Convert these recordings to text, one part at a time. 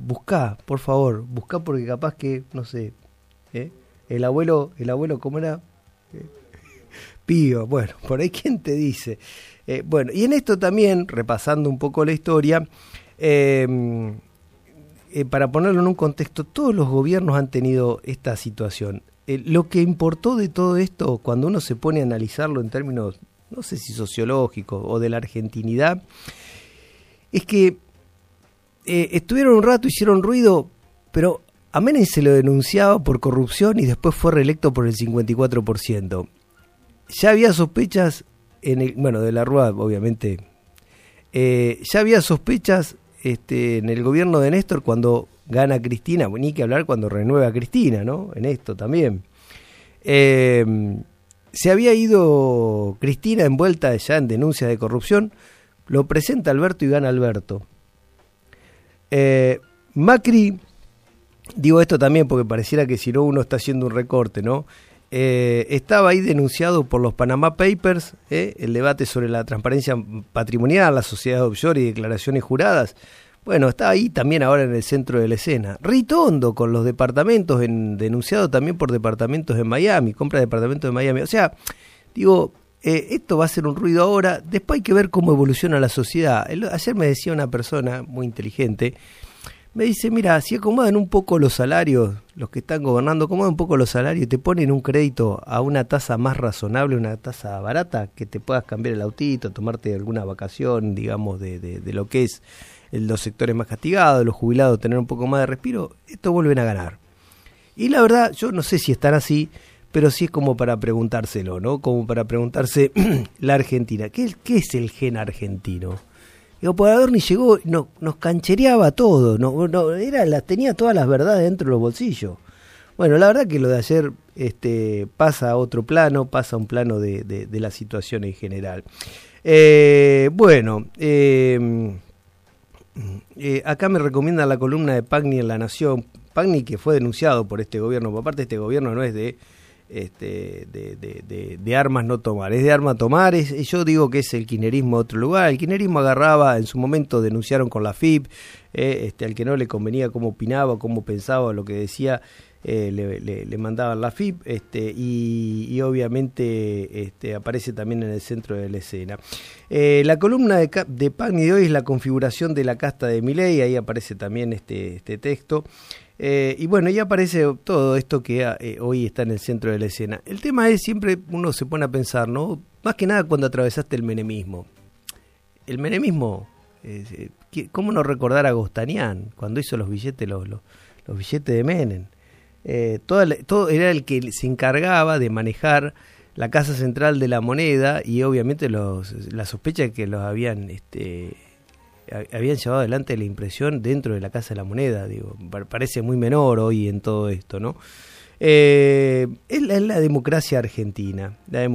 buscá, por favor, buscá porque capaz que, no sé, el abuelo, ¿cómo era? Pío, bueno, por ahí quién te dice. Bueno, y en esto también, repasando un poco la historia, para ponerlo en un contexto, todos los gobiernos han tenido esta situación. Lo que importó de todo esto, cuando uno se pone a analizarlo en términos, no sé si sociológicos o de la argentinidad, es que estuvieron un rato, hicieron ruido, pero a Menem se lo denunciaba por corrupción y después fue reelecto por el 54%. Ya había sospechas, de la Rúa, obviamente, ya había sospechas en el gobierno de Néstor cuando gana Cristina, ni que hablar cuando renueva a Cristina, ¿no? En esto también. Se había ido Cristina envuelta ya en denuncias de corrupción, lo presenta Alberto y gana Alberto. Macri, digo esto también porque pareciera que si no uno está haciendo un recorte, ¿no? Estaba ahí denunciado por los Panama Papers, el debate sobre la transparencia patrimonial, la sociedad offshore y declaraciones juradas. Bueno, está ahí también ahora en el centro de la escena. Ritondo con los departamentos, denunciado también por departamentos en Miami, compra de departamentos en Miami. O sea, digo, esto va a ser un ruido ahora, después hay que ver cómo evoluciona la sociedad. Ayer me decía una persona muy inteligente, me dice, mira, si acomodan un poco los salarios, los que están gobernando, acomodan un poco los salarios y te ponen un crédito a una tasa más razonable, una tasa barata, que te puedas cambiar el autito, tomarte alguna vacación, digamos, de lo que es los sectores más castigados, los jubilados, tener un poco más de respiro, esto vuelven a ganar. Y la verdad, yo no sé si están así, pero sí es como para preguntárselo, ¿no? Como para preguntarse la Argentina, ¿qué es el gen argentino? Digo, por Adorni llegó, nos canchereaba todo, tenía todas las verdades dentro de los bolsillos. Bueno, la verdad que lo de ayer pasa a otro plano, pasa a un plano de la situación en general. Acá me recomiendan la columna de Pagni en La Nación. Pagni, que fue denunciado por este gobierno, por aparte este gobierno no es de armas no tomar, es de armas tomar, yo digo que es el kirchnerismo de otro lugar. El kirchnerismo agarraba, en su momento denunciaron con la FIP, al que no le convenía cómo opinaba, cómo pensaba, lo que decía, le mandaban la FIP, y obviamente aparece también en el centro de la escena. La columna de Pagni de hoy es la configuración de la casta de Milei, ahí aparece también este texto. Y bueno, ya aparece todo esto que hoy está en el centro de la escena. El tema es, siempre uno se pone a pensar, ¿no? Más que nada cuando atravesaste el menemismo. El menemismo, ¿cómo no recordar a Gostanián cuando hizo los billetes, los billetes de Menem? Todo era el que se encargaba de manejar la Casa Central de la Moneda y obviamente la sospecha de que los habían llevado adelante la impresión dentro de la Casa de la Moneda. Digo, parece muy menor hoy en todo esto, ¿no? Es la democracia argentina,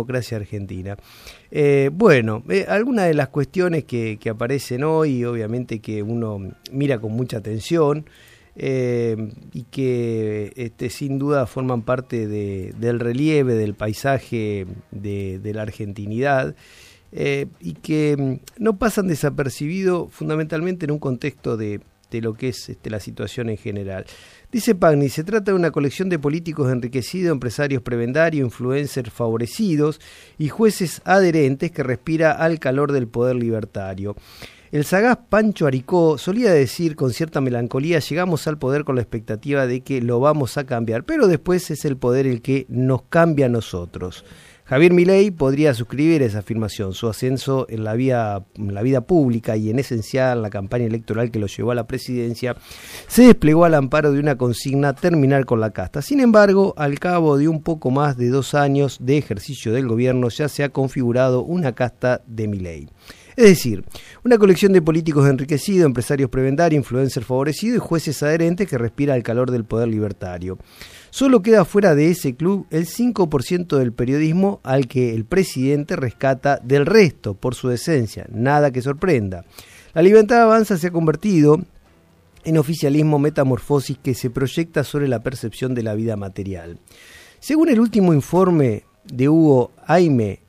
algunas de las cuestiones que aparecen hoy, obviamente que uno mira con mucha atención, y que sin duda forman parte del relieve, del paisaje de la argentinidad, y que no pasan desapercibido fundamentalmente en un contexto de lo que es la situación en general. Dice Pagni, se trata de una colección de políticos enriquecidos, empresarios prebendarios, influencers favorecidos y jueces adherentes que respira al calor del poder libertario. El sagaz Pancho Aricó solía decir con cierta melancolía, llegamos al poder con la expectativa de que lo vamos a cambiar, pero después es el poder el que nos cambia a nosotros. Javier Milei podría suscribir esa afirmación. Su ascenso en la vida pública y en esencial la campaña electoral que lo llevó a la presidencia se desplegó al amparo de una consigna: terminar con la casta. Sin embargo, al cabo de un poco más de 2 años de ejercicio del gobierno ya se ha configurado una casta de Milei. Es decir, una colección de políticos enriquecidos, empresarios prebendarios, influencers favorecidos y jueces adherentes que respira el calor del poder libertario. Solo queda fuera de ese club el 5% del periodismo al que el presidente rescata del resto por su esencia. Nada que sorprenda. La Libertad Avanza se ha convertido en oficialismo metamorfosis que se proyecta sobre la percepción de la vida material. Según el último informe de Hugo Aime,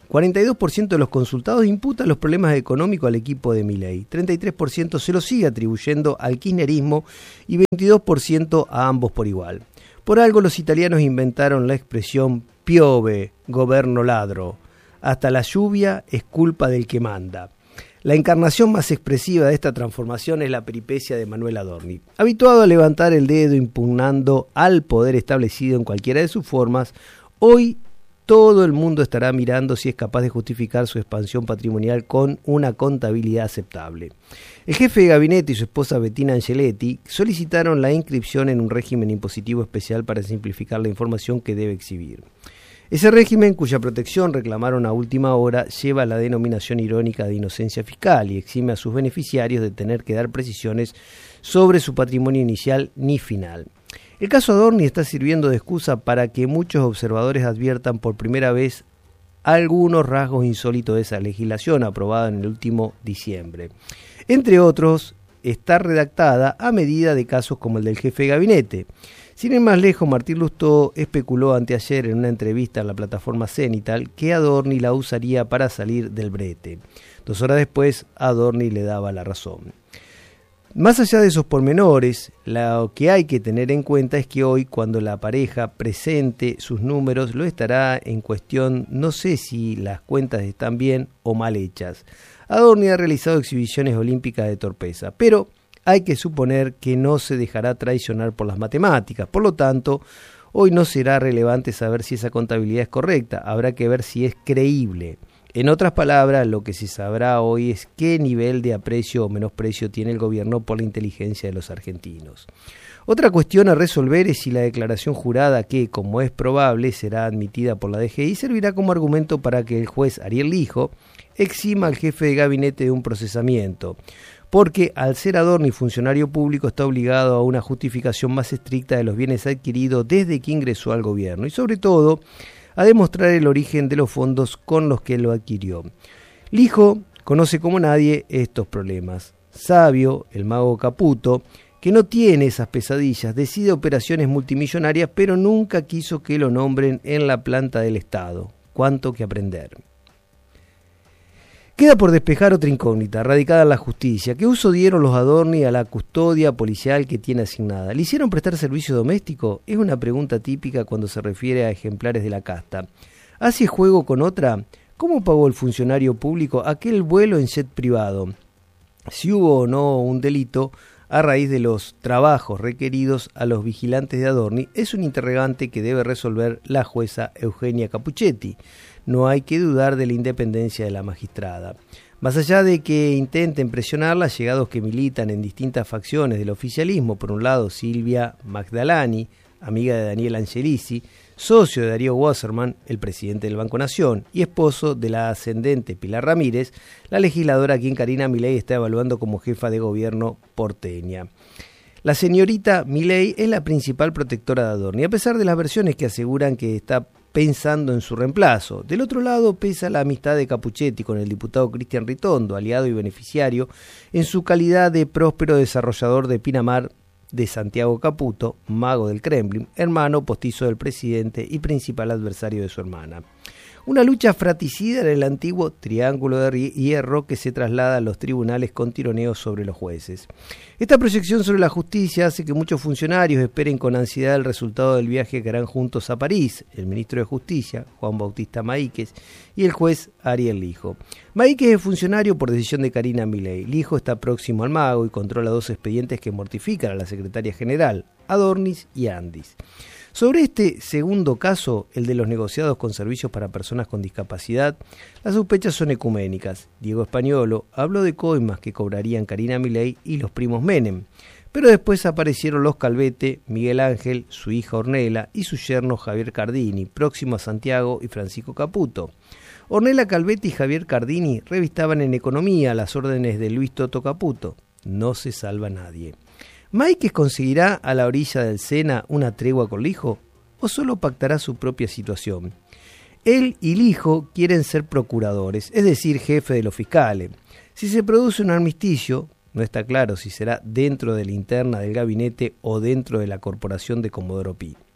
42% de los consultados imputan los problemas económicos al equipo de Milei, 33% se lo sigue atribuyendo al kirchnerismo y 22% a ambos por igual. Por algo los italianos inventaron la expresión piove, governo ladro. Hasta la lluvia es culpa del que manda. La encarnación más expresiva de esta transformación es la peripecia de Manuel Adorni. Habituado a levantar el dedo impugnando al poder establecido en cualquiera de sus formas, hoy todo el mundo estará mirando si es capaz de justificar su expansión patrimonial con una contabilidad aceptable. El jefe de gabinete y su esposa Bettina Angeletti solicitaron la inscripción en un régimen impositivo especial para simplificar la información que debe exhibir. Ese régimen, cuya protección reclamaron a última hora, lleva la denominación irónica de inocencia fiscal y exime a sus beneficiarios de tener que dar precisiones sobre su patrimonio inicial ni final. El caso Adorni está sirviendo de excusa para que muchos observadores adviertan por primera vez algunos rasgos insólitos de esa legislación aprobada en el último diciembre. Entre otros, está redactada a medida de casos como el del jefe de gabinete. Sin ir más lejos, Martín Lustó especuló anteayer en una entrevista a la plataforma Cenital que Adorni la usaría para salir del brete. 2 horas después, Adorni le daba la razón. Más allá de esos pormenores, lo que hay que tener en cuenta es que hoy, cuando la pareja presente sus números, lo estará en cuestión, no sé si las cuentas están bien o mal hechas. Adorni ha realizado exhibiciones olímpicas de torpeza, pero hay que suponer que no se dejará traicionar por las matemáticas. Por lo tanto, hoy no será relevante saber si esa contabilidad es correcta, habrá que ver si es creíble. En otras palabras, lo que se sabrá hoy es qué nivel de aprecio o menosprecio tiene el gobierno por la inteligencia de los argentinos. Otra cuestión a resolver es si la declaración jurada que, como es probable, será admitida por la DGI, servirá como argumento para que el juez Ariel Lijo exima al jefe de gabinete de un procesamiento, porque al ser Adorni funcionario público está obligado a una justificación más estricta de los bienes adquiridos desde que ingresó al gobierno y sobre todo a demostrar el origen de los fondos con los que lo adquirió. Lijo conoce como nadie estos problemas. Sabio, el mago Caputo, que no tiene esas pesadillas, decide operaciones multimillonarias pero nunca quiso que lo nombren en la planta del Estado. Cuánto que aprender. Queda por despejar otra incógnita, radicada en la justicia. ¿Qué uso dieron los Adorni a la custodia policial que tiene asignada? ¿Le hicieron prestar servicio doméstico? Es una pregunta típica cuando se refiere a ejemplares de la casta. ¿Hace juego con otra? ¿Cómo pagó el funcionario público aquel vuelo en jet privado? Si hubo o no un delito a raíz de los trabajos requeridos a los vigilantes de Adorni, es un interrogante que debe resolver la jueza Eugenia Capuchetti. No hay que dudar de la independencia de la magistrada. Más allá de que intenten presionarla, allegados que militan en distintas facciones del oficialismo, por un lado Silvia Magdalani, amiga de Daniel Angelici, socio de Darío Wasserman, el presidente del Banco Nación, y esposo de la ascendente Pilar Ramírez, la legisladora a quien Karina Milei está evaluando como jefa de gobierno porteña. La señorita Milei es la principal protectora de Adorni, a pesar de las versiones que aseguran que está pensando en su reemplazo. Del otro lado pesa la amistad de Capuchetti con el diputado Cristian Ritondo, aliado y beneficiario, en su calidad de próspero desarrollador de Pinamar de Santiago Caputo, mago del Kremlin, hermano postizo del presidente y principal adversario de su hermana. Una lucha fratricida en el antiguo triángulo de hierro que se traslada a los tribunales con tironeos sobre los jueces. Esta proyección sobre la justicia hace que muchos funcionarios esperen con ansiedad el resultado del viaje que harán juntos a París, el ministro de Justicia, Juan Bautista Maíquez, y el juez Ariel Lijo. Maíquez es funcionario por decisión de Karina Milei. Lijo está próximo al mago y controla 2 expedientes que mortifican a la secretaria general, Adornis y Andis. Sobre este segundo caso, el de los negociados con servicios para personas con discapacidad, las sospechas son ecuménicas. Diego Españolo habló de coimas que cobrarían Karina Milei y los primos Menem, pero después aparecieron los Calvete, Miguel Ángel, su hija Ornella y su yerno Javier Cardini, próximo a Santiago y Francisco Caputo. Ornella Calvete y Javier Cardini revistaban en economía las órdenes de Luis Toto Caputo. No se salva nadie. ¿Maíquez conseguirá a la orilla del Sena una tregua con Lijo o solo pactará su propia situación? Él y Lijo quieren ser procuradores, es decir, jefe de los fiscales. Si se produce un armisticio, no está claro si será dentro de la interna del gabinete o dentro de la corporación de Comodoro Pi.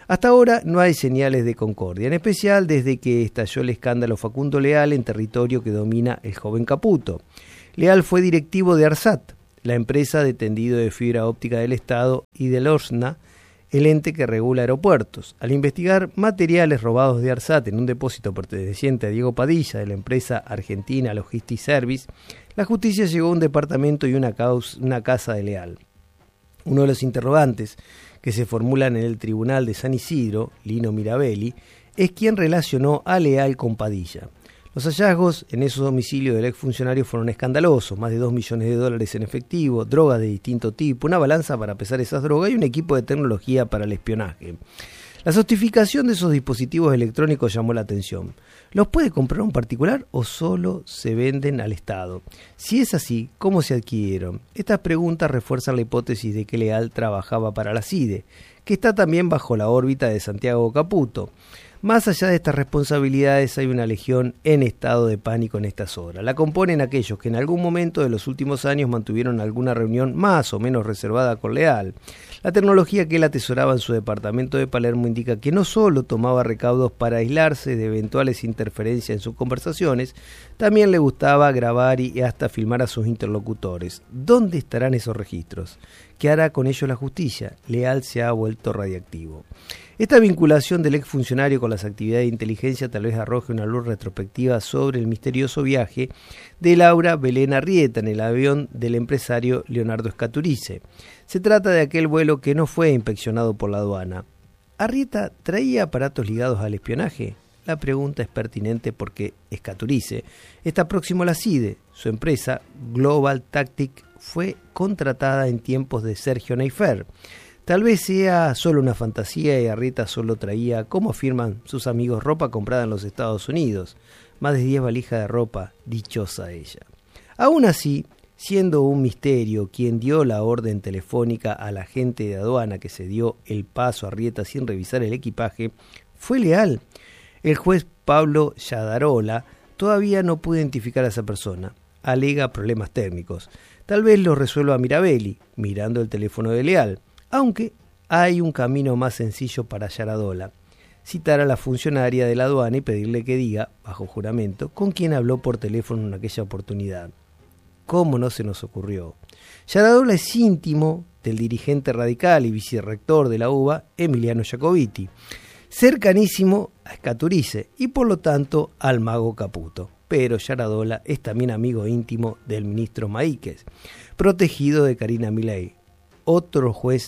Hasta ahora no hay señales de concordia, en especial desde que estalló el escándalo Facundo Leal en territorio que domina el joven Caputo. Leal fue directivo de ARSAT, la empresa de tendido de fibra óptica del Estado, y del ORSNA, el ente que regula aeropuertos. Al investigar materiales robados de ARSAT en un depósito perteneciente a Diego Padilla de la empresa argentina Logistic Service, la justicia llegó a un departamento y una casa de Leal. Uno de los interrogantes que se formulan en el Tribunal de San Isidro, Lino Mirabelli, es quién relacionó a Leal con Padilla. Los hallazgos en esos domicilios del exfuncionario fueron escandalosos: más de $2 millones en efectivo, drogas de distinto tipo, una balanza para pesar esas drogas y un equipo de tecnología para el espionaje. La sofisticación de esos dispositivos electrónicos llamó la atención. ¿Los puede comprar un particular o solo se venden al Estado? Si es así, ¿cómo se adquirieron? Estas preguntas refuerzan la hipótesis de que Leal trabajaba para la CIDE, que está también bajo la órbita de Santiago Caputo. Más allá de estas responsabilidades, hay una legión en estado de pánico en estas horas. La componen aquellos que en algún momento de los últimos años mantuvieron alguna reunión más o menos reservada con Leal. La tecnología que él atesoraba en su departamento de Palermo indica que no solo tomaba recaudos para aislarse de eventuales interferencias en sus conversaciones, también le gustaba grabar y hasta filmar a sus interlocutores. ¿Dónde estarán esos registros? ¿Qué hará con ellos la justicia? Leal se ha vuelto radiactivo. Esta vinculación del exfuncionario con las actividades de inteligencia tal vez arroje una luz retrospectiva sobre el misterioso viaje de Laura Belén Arrieta en el avión del empresario Leonardo Scaturice. Se trata de aquel vuelo que no fue inspeccionado por la aduana. ¿Arrieta traía aparatos ligados al espionaje? La pregunta es pertinente porque Scaturice está próximo a la CIDE. Su empresa, Global Tactic, fue contratada en tiempos de Sergio Neifer. Tal vez sea solo una fantasía y Arrieta solo traía, como afirman sus amigos, ropa comprada en los Estados Unidos. Más de 10 valijas de ropa, dichosa ella. Aún así, siendo un misterio quien dio la orden telefónica a la agente de aduana que se dio el paso a Arrieta sin revisar el equipaje, fue Leal. El juez Pablo Yadarola todavía no pudo identificar a esa persona. Alega problemas técnicos. Tal vez lo resuelva Mirabelli, mirando el teléfono de Leal. Aunque hay un camino más sencillo para Yadarola: citar a la funcionaria de la aduana y pedirle que diga, bajo juramento, con quién habló por teléfono en aquella oportunidad. ¿Cómo no se nos ocurrió? Yadarola es íntimo del dirigente radical y vicerrector de la UBA, Emiliano Jacobiti, cercanísimo a Scaturice y por lo tanto al mago Caputo. Pero Yadarola es también amigo íntimo del ministro Maíquez, protegido de Karina Milei, otro juez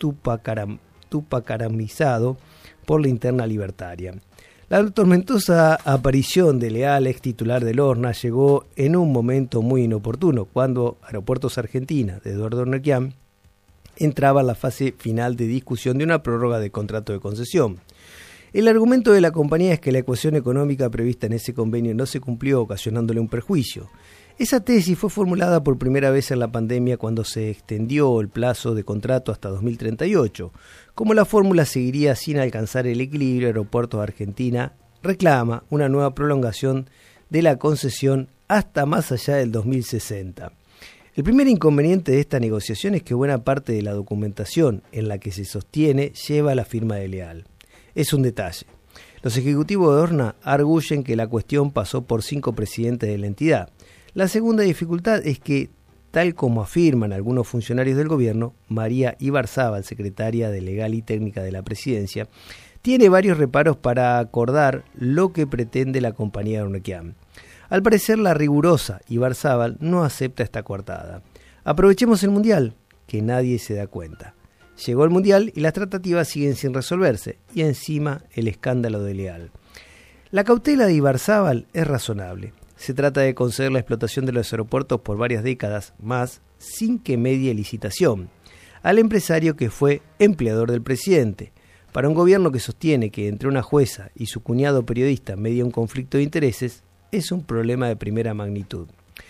tupacaramizado por la interna libertaria. La tormentosa aparición de Leal, ex titular del ORSNA, llegó en un momento muy inoportuno, cuando Aeropuertos Argentina, de Eduardo Nerquian, entraba en la fase final de discusión de una prórroga de contrato de concesión. El argumento de la compañía es que la ecuación económica prevista en ese convenio no se cumplió, ocasionándole un perjuicio. Esa tesis fue formulada por primera vez en la pandemia cuando se extendió el plazo de contrato hasta 2038. Como la fórmula seguiría sin alcanzar el equilibrio, Aeropuertos Argentina reclama una nueva prolongación de la concesión hasta más allá del 2060. El primer inconveniente de esta negociación es que buena parte de la documentación en la que se sostiene lleva la firma de Leal. Es un detalle. Los ejecutivos de ORSNA arguyen que la cuestión pasó por 5 presidentes de la entidad. La segunda dificultad es que, tal como afirman algunos funcionarios del gobierno, María Ibarzábal, secretaria de Legal y Técnica de la Presidencia, tiene varios reparos para acordar lo que pretende la compañía de Nerquian. Al parecer, la rigurosa Ibarzábal no acepta esta coartada. Aprovechemos el Mundial, que nadie se da cuenta. Llegó el Mundial y las tratativas siguen sin resolverse, y encima el escándalo de Leal. La cautela de Ibarzábal es razonable. Se trata de conceder la explotación de los aeropuertos por varias décadas más, sin que medie licitación, al empresario que fue empleador del presidente. Para un gobierno que sostiene que entre una jueza y su cuñado periodista media un conflicto de intereses, es un problema de primera magnitud.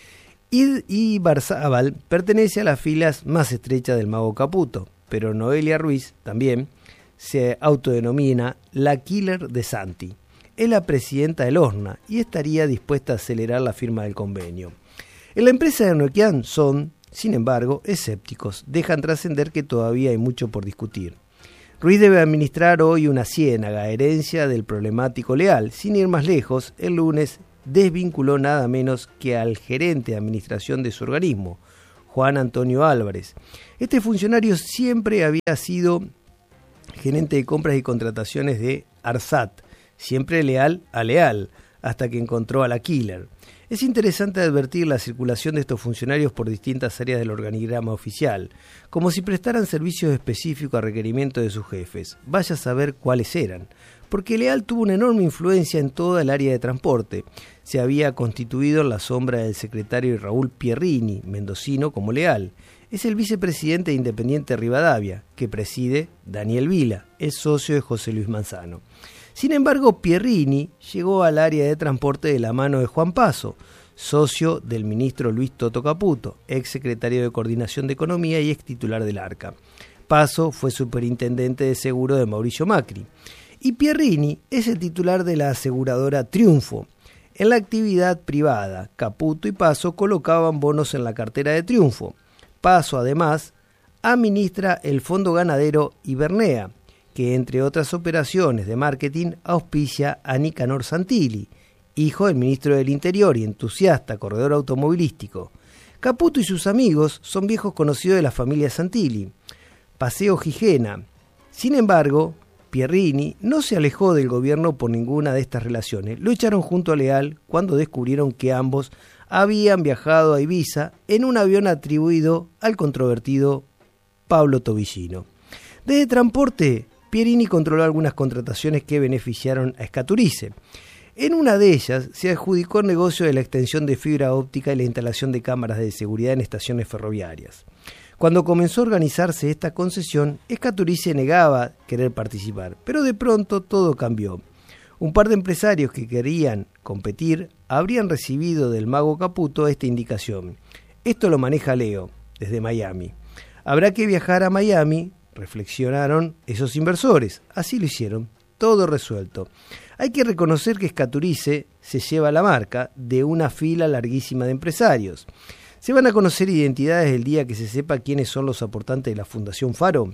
Ibarzábal pertenece a las filas más estrechas del mago Caputo, pero Noelia Ruiz también se autodenomina la killer de Santi. Es la presidenta del ORSNA y estaría dispuesta a acelerar la firma del convenio. En la empresa de Nerquian son, sin embargo, escépticos. Dejan trascender que todavía hay mucho por discutir. Ruiz debe administrar hoy una ciénaga, herencia del problemático Leal. Sin ir más lejos, el lunes desvinculó nada menos que al gerente de administración de su organismo, Juan Antonio Álvarez. Este funcionario siempre había sido gerente de compras y contrataciones de ARSAT, siempre leal a Leal, hasta que encontró a la killer. Es interesante advertir la circulación de estos funcionarios por distintas áreas del organigrama oficial, como si prestaran servicios específicos a requerimiento de sus jefes. Vaya a saber cuáles eran, porque Leal tuvo una enorme influencia en toda el área de transporte. Se había constituido en la sombra del secretario Raúl Pierrini, mendocino como Leal. Es el vicepresidente de Independiente Rivadavia, que preside Daniel Vila, es socio de José Luis Manzano. Sin embargo, Pierrini llegó al área de transporte de la mano de Juan Paso, socio del ministro Luis Toto Caputo, ex secretario de Coordinación de Economía y ex titular del ARCA. Paso fue superintendente de seguro de Mauricio Macri. Y Pierrini es el titular de la aseguradora Triunfo. En la actividad privada, Caputo y Paso colocaban bonos en la cartera de Triunfo. Paso, además, administra el Fondo Ganadero Ibernea, que entre otras operaciones de marketing auspicia a Nicanor Santilli, hijo del ministro del Interior y entusiasta corredor automovilístico. Caputo y sus amigos son viejos conocidos de la familia Santilli. Paseo Gigena. Sin embargo, Pierrini no se alejó del gobierno por ninguna de estas relaciones. Lo echaron junto a Leal cuando descubrieron que ambos habían viajado a Ibiza en un avión atribuido al controvertido Pablo Tobillino. Desde transporte, Pierrini controló algunas contrataciones que beneficiaron a Escaturice. En una de ellas se adjudicó el negocio de la extensión de fibra óptica y la instalación de cámaras de seguridad en estaciones ferroviarias. Cuando comenzó a organizarse esta concesión, Escaturice negaba querer participar, pero de pronto todo cambió. Un par de empresarios que querían competir habrían recibido del mago Caputo esta indicación. Esto lo maneja Leo, desde Miami. Habrá que viajar a Miami, reflexionaron esos inversores. Así lo hicieron, todo resuelto. Hay que reconocer que Escaturice se lleva la marca de una fila larguísima de empresarios. ¿Se van a conocer identidades el día que se sepa quiénes son los aportantes de la Fundación Faro?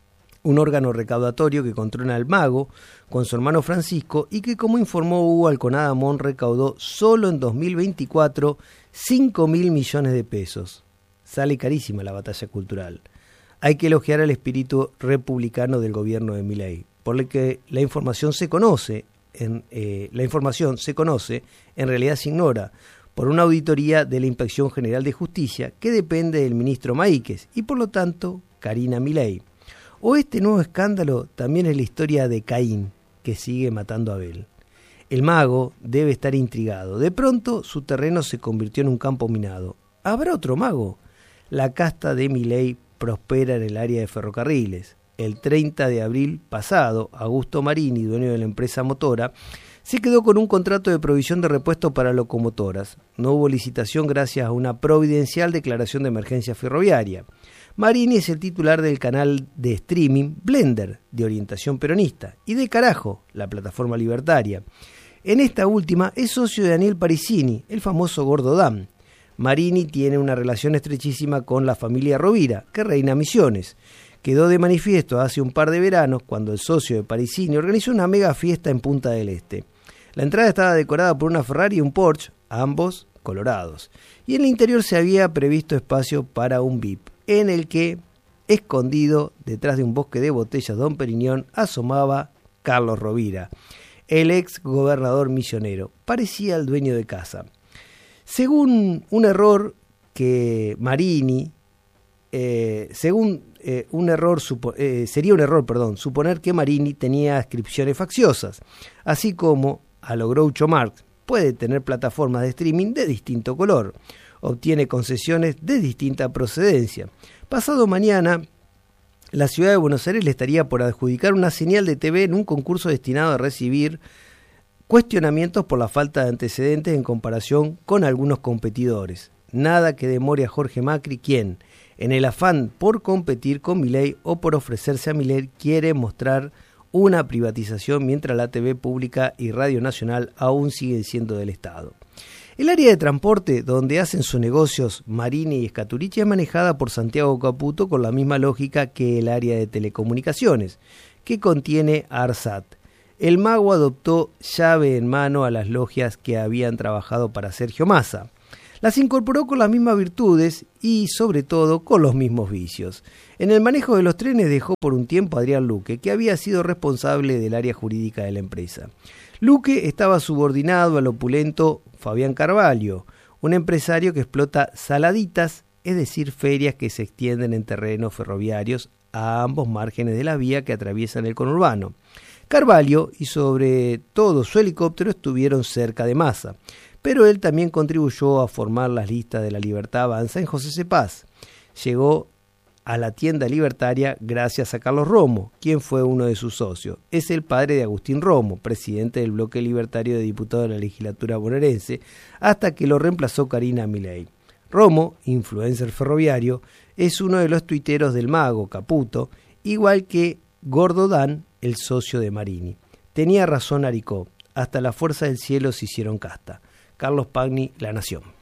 Un órgano recaudatorio que controla al mago con su hermano Francisco y que, como informó Hugo Alconada-Mon, recaudó solo en 2024 5.000 millones de pesos. Sale carísima la batalla cultural. Hay que elogiar al espíritu republicano del gobierno de Milei, por lo que la información se conoce, en realidad se ignora, por una auditoría de la Inspección General de Justicia que depende del ministro Maíquez y por lo tanto Karina Milei. O este nuevo escándalo también es la historia de Caín, que sigue matando a Abel. El mago debe estar intrigado. De pronto su terreno se convirtió en un campo minado. ¿Habrá otro mago? La casta de Milei prospera en el área de ferrocarriles. El 30 de abril pasado, Augusto Marini, dueño de la empresa motora, se quedó con un contrato de provisión de repuestos para locomotoras. No hubo licitación gracias a una providencial declaración de emergencia ferroviaria. Marini es el titular del canal de streaming Blender, de orientación peronista, y de Carajo, la plataforma libertaria. En esta última es socio de Daniel Parisini, el famoso Gordo Dan. Marini tiene una relación estrechísima con la familia Rovira, que reina Misiones. Quedó de manifiesto hace un par de veranos cuando el socio de Parisini organizó una mega fiesta en Punta del Este. La entrada estaba decorada por una Ferrari y un Porsche, ambos colorados. Y en el interior se había previsto espacio para un VIP, en el que, escondido detrás de un bosque de botellas Dom Periñón, asomaba Carlos Rovira, el ex gobernador misionero. Parecía el dueño de casa. Según un error que Marini, sería un error suponer que Marini tenía adscripciones facciosas, así como a lo Groucho Marx puede tener plataformas de streaming de distinto color, obtiene concesiones de distinta procedencia. Pasado mañana, la ciudad de Buenos Aires le estaría por adjudicar una señal de TV en un concurso destinado a recibir cuestionamientos por la falta de antecedentes en comparación con algunos competidores. Nada que demore a Jorge Macri, quien, en el afán por competir con Milei o por ofrecerse a Milei, quiere mostrar una privatización mientras la TV pública y Radio Nacional aún siguen siendo del Estado. El área de transporte donde hacen sus negocios Marini y Scaturici es manejada por Santiago Caputo con la misma lógica que el área de telecomunicaciones, que contiene ARSAT. El mago adoptó llave en mano a las logias que habían trabajado para Sergio Massa. Las incorporó con las mismas virtudes y, sobre todo, con los mismos vicios. En el manejo de los trenes dejó por un tiempo a Adrián Luque, que había sido responsable del área jurídica de la empresa. Luque estaba subordinado al opulento Fabián Carvalho, un empresario que explota saladitas, es decir, ferias que se extienden en terrenos ferroviarios a ambos márgenes de la vía que atraviesan el conurbano. Carvalho y sobre todo su helicóptero estuvieron cerca de Massa, pero él también contribuyó a formar las listas de la Libertad Avanza en José Cepaz. Llegó a la tienda libertaria gracias a Carlos Romo, quien fue uno de sus socios. Es el padre de Agustín Romo, presidente del bloque libertario de diputados de la legislatura bonaerense, hasta que lo reemplazó Karina Milei. Romo, influencer ferroviario, es uno de los tuiteros del mago Caputo, igual que Gordo Dan, el socio de Marini. Tenía razón Aricó, hasta la fuerza del cielo se hicieron casta. Carlos Pagni, La Nación.